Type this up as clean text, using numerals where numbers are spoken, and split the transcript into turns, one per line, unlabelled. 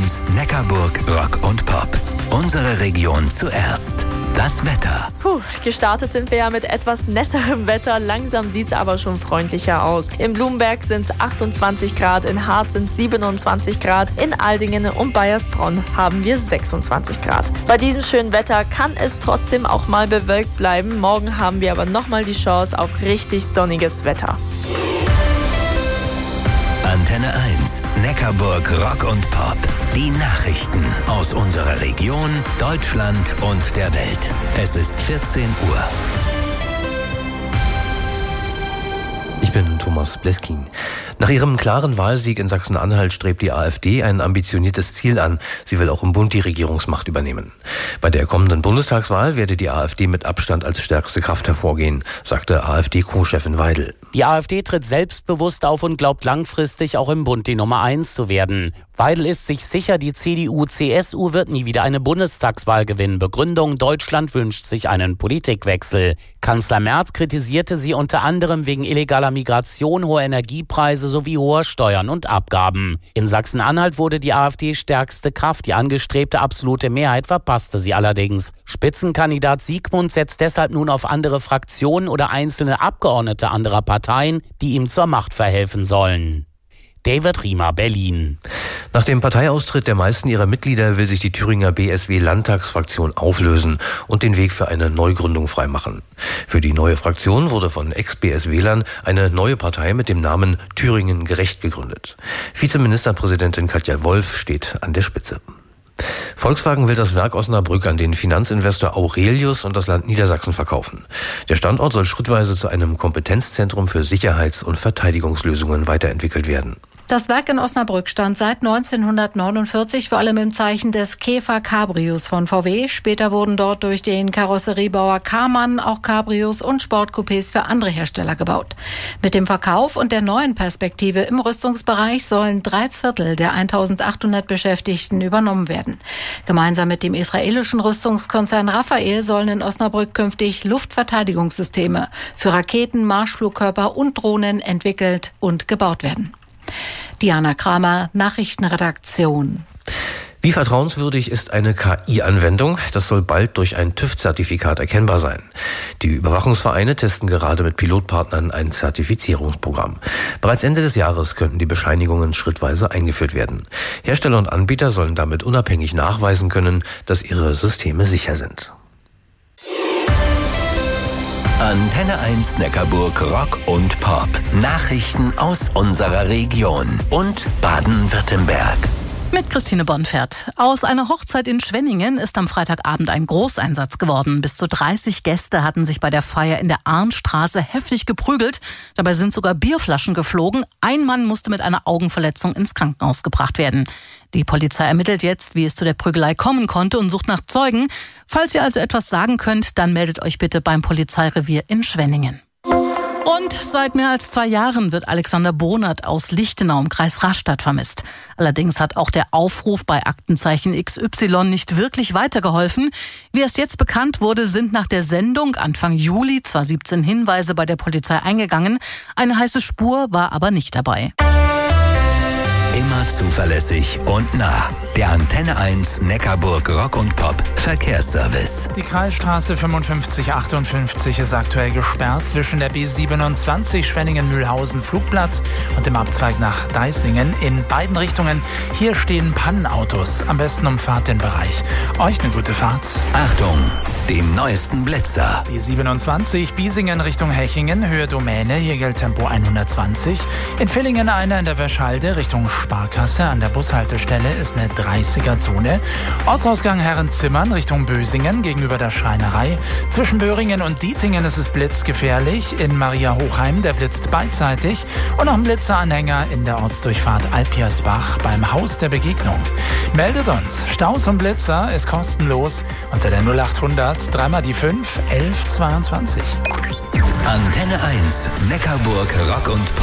1 Neckarburg Rock und Pop. Unsere Region zuerst. Das Wetter.
Gestartet sind wir ja mit etwas nässerem Wetter. Langsam sieht es aber schon freundlicher aus. In Blumberg sind es 28 Grad, in Harz sind es 27 Grad, in Aldingen und Baiersbronn haben wir 26 Grad. Bei diesem schönen Wetter kann es trotzdem auch mal bewölkt bleiben. Morgen haben wir aber nochmal die Chance auf richtig sonniges Wetter.
Antenne 1, Neckarburg Rock und Pop. Die Nachrichten aus unserer Region, Deutschland und der Welt. Es ist 14 Uhr.
Ich bin Thomas Bleskin. Nach ihrem klaren Wahlsieg in Sachsen-Anhalt strebt die AfD ein ambitioniertes Ziel an. Sie will auch im Bund die Regierungsmacht übernehmen. Bei der kommenden Bundestagswahl werde die AfD mit Abstand als stärkste Kraft hervorgehen, sagte AfD-Co-Chefin Weidel.
Die AfD tritt selbstbewusst auf und glaubt langfristig auch im Bund die Nummer 1 zu werden. Weidel ist sich sicher, die CDU-CSU wird nie wieder eine Bundestagswahl gewinnen. Begründung: Deutschland wünscht sich einen Politikwechsel. Kanzler Merz kritisierte sie unter anderem wegen illegaler Migration, hoher Energiepreise sowie hoher Steuern und Abgaben. In Sachsen-Anhalt wurde die AfD stärkste Kraft. Die angestrebte absolute Mehrheit verpasste sie allerdings. Spitzenkandidat Siegmund setzt deshalb nun auf andere Fraktionen oder einzelne Abgeordnete anderer Parteien, die ihm zur Macht verhelfen sollen. David Riemer, Berlin.
Nach dem Parteiaustritt der meisten ihrer Mitglieder will sich die Thüringer BSW-Landtagsfraktion auflösen und den Weg für eine Neugründung freimachen. Für die neue Fraktion wurde von Ex-BSWlern eine neue Partei mit dem Namen Thüringen gerecht gegründet. Vizeministerpräsidentin Katja Wolf steht an der Spitze. Volkswagen will das Werk Osnabrück an den Finanzinvestor Aurelius und das Land Niedersachsen verkaufen. Der Standort soll schrittweise zu einem Kompetenzzentrum für Sicherheits- und Verteidigungslösungen weiterentwickelt werden.
Das Werk in Osnabrück stand seit 1949 vor allem im Zeichen des Käfer Cabrios von VW. Später wurden dort durch den Karosseriebauer Karmann auch Cabrios und Sportcoupés für andere Hersteller gebaut. Mit dem Verkauf und der neuen Perspektive im Rüstungsbereich sollen 3/4 der 1800 Beschäftigten übernommen werden. Gemeinsam mit dem israelischen Rüstungskonzern Rafael sollen in Osnabrück künftig Luftverteidigungssysteme für Raketen, Marschflugkörper und Drohnen entwickelt und gebaut werden. Diana Kramer, Nachrichtenredaktion.
Wie vertrauenswürdig ist eine KI-Anwendung? Das soll bald durch ein TÜV-Zertifikat erkennbar sein. Die Überwachungsvereine testen gerade mit Pilotpartnern ein Zertifizierungsprogramm. Bereits Ende des Jahres könnten die Bescheinigungen schrittweise eingeführt werden. Hersteller und Anbieter sollen damit unabhängig nachweisen können, dass ihre Systeme sicher sind.
Antenne 1 Neckarburg Rock und Pop. Nachrichten aus unserer Region und Baden-Württemberg.
Mit Christine Bonfert. Aus einer Hochzeit in Schwenningen ist am Freitagabend ein Großeinsatz geworden. Bis zu 30 Gäste hatten sich bei der Feier in der Arnstraße heftig geprügelt. Dabei sind sogar Bierflaschen geflogen. Ein Mann musste mit einer Augenverletzung ins Krankenhaus gebracht werden. Die Polizei ermittelt jetzt, wie es zu der Prügelei kommen konnte und sucht nach Zeugen. Falls ihr also etwas sagen könnt, dann meldet euch bitte beim Polizeirevier in Schwenningen. Und seit mehr als 2 Jahren wird Alexander Bonert aus Lichtenau im Kreis Rastatt vermisst. Allerdings hat auch der Aufruf bei Aktenzeichen XY nicht wirklich weitergeholfen. Wie erst jetzt bekannt wurde, sind nach der Sendung Anfang Juli zwar 17 Hinweise bei der Polizei eingegangen, eine heiße Spur war aber nicht dabei.
Immer zuverlässig und nah. Der Antenne 1 Neckarburg Rock und Pop Verkehrsservice.
Die Kreisstraße 5558 ist aktuell gesperrt zwischen der B27 Schwenningen-Mühlhausen-Flugplatz und dem Abzweig nach Deislingen in beiden Richtungen. Hier stehen Pannenautos. Am besten umfahrt den Bereich. Euch eine gute Fahrt.
Achtung, dem neuesten Blitzer.
Die 27 Biesingen Richtung Hechingen, Höhe Domäne, hier gilt Tempo 120. In Villingen einer in der Wäschhalde Richtung Sparkasse. An der Bushaltestelle ist eine 30er-Zone. Ortsausgang Herrenzimmern Richtung Bösingen gegenüber der Schreinerei. Zwischen Böhringen und Dietingen ist es blitzgefährlich. In Maria Hochheim, der blitzt beidseitig. Und noch ein Blitzeranhänger in der Ortsdurchfahrt Alpiersbach beim Haus der Begegnung. Meldet uns. Staus und Blitzer ist kostenlos unter der 0800 3 die 5 11 22.
Antenne 1 Neckarburg Rock und Pop.